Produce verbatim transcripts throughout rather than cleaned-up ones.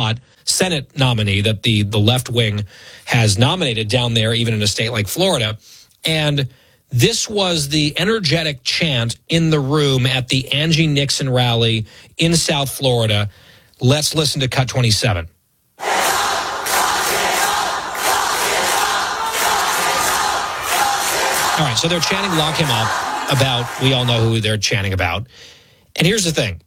hot Senate nominee that the, the left wing has nominated down there, even in a state like Florida. And this was the energetic chant in the room at the Angie Nixon rally in South Florida. Let's listen to cut twenty-seven. All right, so they're chanting "Lock him up" about, we all know who they're chanting about. And here's the thing.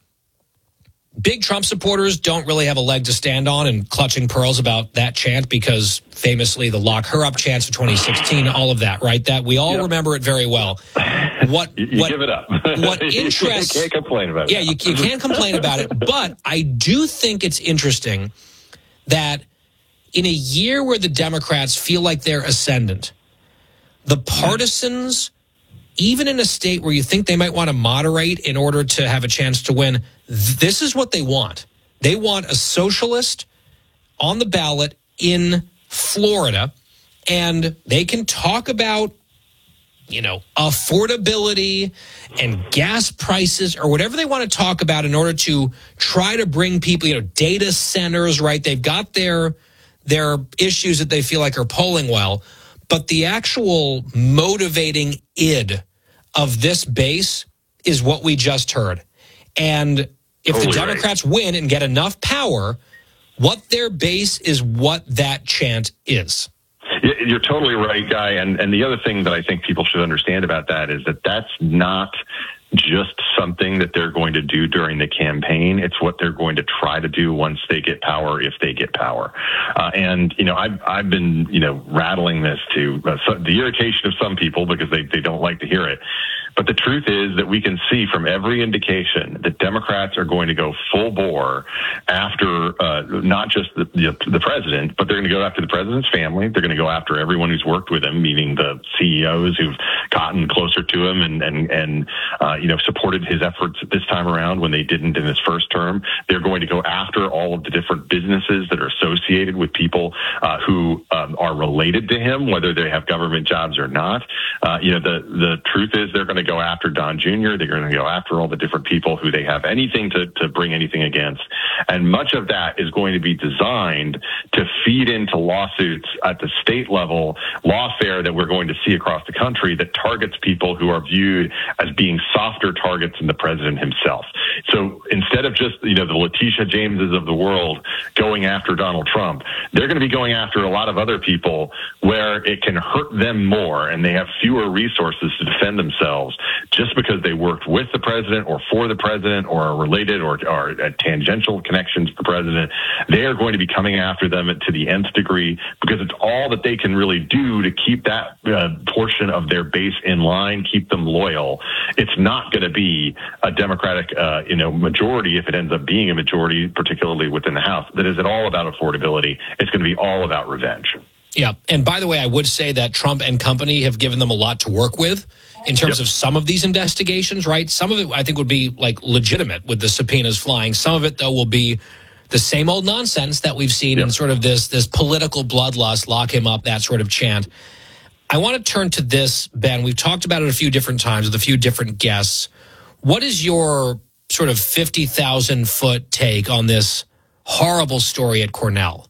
Big Trump supporters don't really have a leg to stand on and clutching pearls about that chant because famously the lock her up chants of twenty sixteen, all of that, right? That we all yep. remember it very well. What you, you what, give it up. What interests? You can't complain about it. Yeah, you, you can't complain about it. But I do think it's interesting that in a year where the Democrats feel like they're ascendant, the partisans, even in a state where you think they might want to moderate in order to have a chance to win, this is what they want. They want a socialist on the ballot in Florida, and they can talk about, you know, affordability and gas prices or whatever they want to talk about in order to try to bring people, you know, data centers, right? They've got their their issues that they feel like are polling well, but the actual motivating id of this base is what we just heard. And if totally the Democrats right. win and get enough power, what their base is what that chant is. You're totally right, Guy. And, and the other thing that I think people should understand about that is that that's not just something that they're going to do during the campaign. It's what they're going to try to do once they get power, if they get power. Uh, and, you know, I've, I've been, you know, rattling this to uh, so, the irritation of some people because they, they don't like to hear it. But the truth is that we can see from every indication that Democrats are going to go full bore after uh, not just the, the, the president, but they're going to go after the president's family. They're going to go after everyone who's worked with him, meaning the C E Os who've gotten closer to him and, and, and uh, you know, supported his efforts this time around when they didn't in his first term. They're going to go after all of the different businesses that are associated with people uh, who um, are related to him, whether they have government jobs or not. Uh, you know, the, the truth is they're going to go after Don Junior They're going to go after all the different people who they have anything to, to bring anything against. And much of that is going to be designed to feed into lawsuits at the state level, lawfare that we're going to see across the country that targets people who are viewed as being softer targets than the president himself. So instead of just, you know, the Letitia Jameses of the world going after Donald Trump, they're going to be going after a lot of other people where it can hurt them more and they have fewer resources to defend themselves just because they worked with the president or for the president or are related or are tangential connections to the president. They are going to be coming after them to the nth degree because it's all that they can really do to keep that uh, portion of their base in line, keep them loyal. It's not going to be a Democratic, uh, you know, majority if it ends up being a majority, particularly within the House, that is at all about affordability. It's going to be all about revenge. Yeah. And by the way, I would say that Trump and company have given them a lot to work with in terms yep. of some of these investigations, right? Some of it, I think, would be like legitimate with the subpoenas flying. Some of it, though, will be the same old nonsense that we've seen yep. in sort of this, this political bloodlust, lock him up, that sort of chant. I want to turn to this, Ben. We've talked about it a few different times with a few different guests. What is your sort of fifty thousand foot take on this horrible story at Cornell?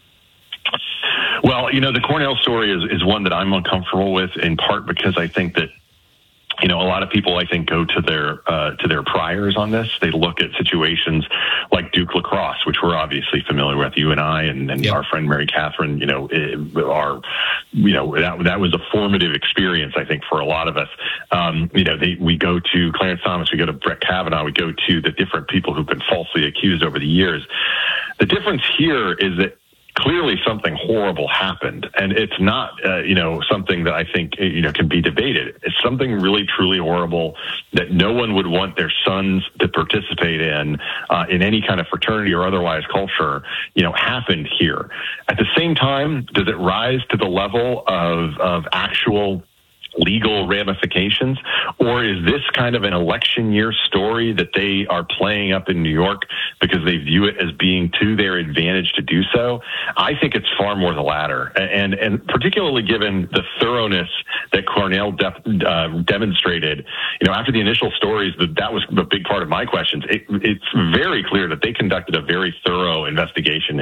Well, you know, the Cornell story is, is one that I'm uncomfortable with, in part because I think that, you know, a lot of people, I think, go to their uh, to their priors on this. They look at situations like Duke Lacrosse, which we're obviously familiar with, you and I, and, and yep. our friend Mary Catherine. You know, are you know that that was a formative experience, I think, for a lot of us. Um, you know, they, we go to Clarence Thomas, we go to Brett Kavanaugh, we go to the different people who've been falsely accused over the years. The difference here is that clearly something horrible happened, and it's not, uh, you know, something that I think, you know, can be debated. It's something really, truly horrible that no one would want their sons to participate in, uh, in any kind of fraternity or otherwise culture, you know, happened here. At the same time, does it rise to the level of, of actual legal ramifications, or is this kind of an election year story that they are playing up in New York because they view it as being to their advantage to do so? I think it's far more the latter, and and particularly given the thoroughness that Cornell de- uh, demonstrated. You know, after the initial stories, that that was a big part of my questions. It, it's very clear that they conducted a very thorough investigation